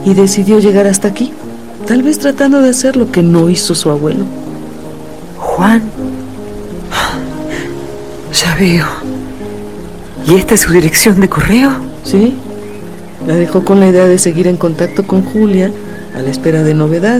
y decidió llegar hasta aquí, tal vez tratando de hacer lo que no hizo su abuelo. Juan. Ya veo. ¿Y esta es su dirección de correo? Sí, la dejó con la idea de seguir en contacto con Julia a la espera de novedades.